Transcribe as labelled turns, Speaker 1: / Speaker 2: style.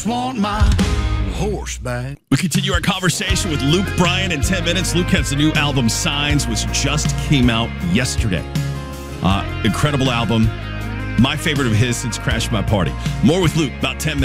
Speaker 1: Want my horse back.
Speaker 2: We continue our conversation with Luke Bryan in 10 minutes. Luke has the new album, Signs, which just came out yesterday. Incredible album. My favorite of his since Crash My Party. More with Luke, about 10 minutes.